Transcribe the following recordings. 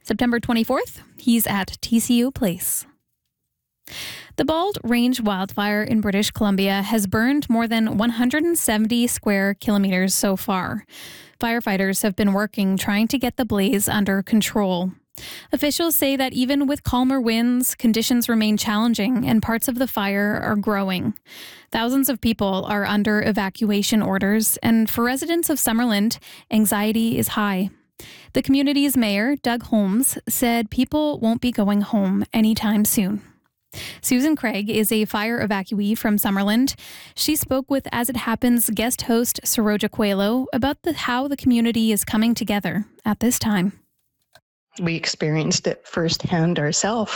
September 24th, he's at TCU Place. The Bald Range wildfire in British Columbia has burned more than 170 square kilometers so far. Firefighters have been working trying to get the blaze under control. Officials say that even with calmer winds, conditions remain challenging and parts of the fire are growing. Thousands of people are under evacuation orders, and for residents of Summerland, anxiety is high. The community's mayor, Doug Holmes, said people won't be going home anytime soon. Susan Craig is a fire evacuee from Summerland. She spoke with As It Happens guest host Saroja Coelho about how the community is coming together at this time. We experienced it firsthand ourselves.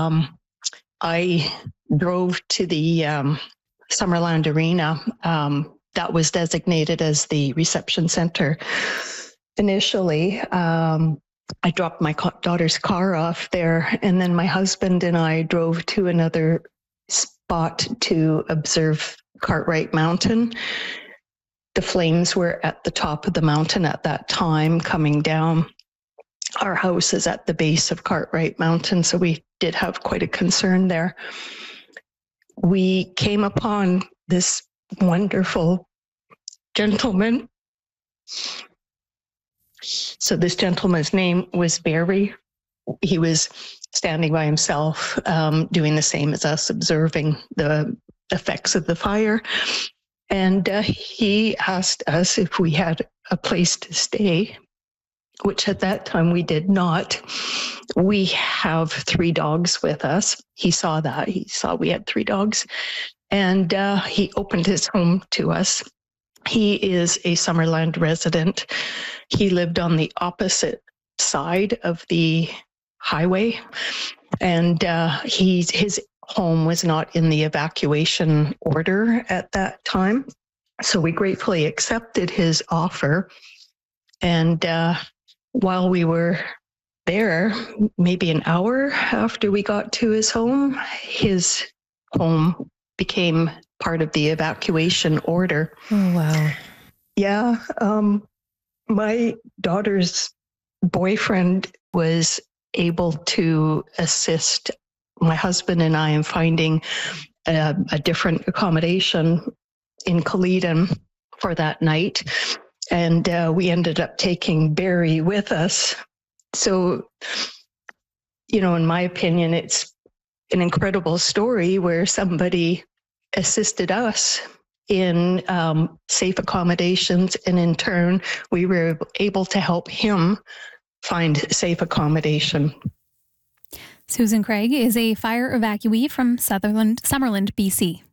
I drove to the Summerland Arena that was designated as the reception center. Initially, I dropped my daughter's car off there, and then my husband and I drove to another spot to observe Cartwright Mountain. The flames were at the top of the mountain at that time, coming down. Our house is at the base of Cartwright Mountain, so we did have quite a concern there. We came upon this wonderful gentleman. So this gentleman's name was Barry. He was standing by himself, doing the same as us, observing the effects of the fire. And he asked us if we had a place to stay, which at that time we did not. We have 3 dogs with us. He saw that. He saw we had 3 dogs. And he opened his home to us. He is a Summerland resident. He lived on the opposite side of the highway, and his home was not in the evacuation order at that time. So we gratefully accepted his offer. And while we were there, maybe an hour after we got to his home became part of the evacuation order. Oh, wow. Yeah. My daughter's boyfriend was able to assist my husband and I in finding a different accommodation in Caledon for that night. And we ended up taking Barry with us. So, in my opinion, it's an incredible story where somebody assisted us in safe accommodations, and in turn, we were able to help him find safe accommodation. Susan Craig is a fire evacuee from Summerland, BC.